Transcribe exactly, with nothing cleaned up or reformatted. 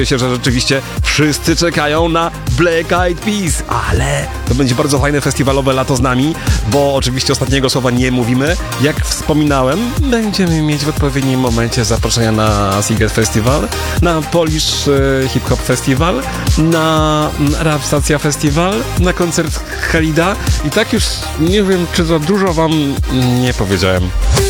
się, że rzeczywiście wszyscy czekają na Black Eyed Peas, ale to będzie bardzo fajne festiwalowe lato z nami, bo oczywiście ostatniego słowa nie mówimy. Jak wspominałem, będziemy mieć w odpowiednim momencie zaproszenia na Seagate Festival, na Polish e, Hip Hop Festival, na Rap Stacja Festival, na koncert Halida i tak już nie wiem, czy za dużo wam nie powiedziałem.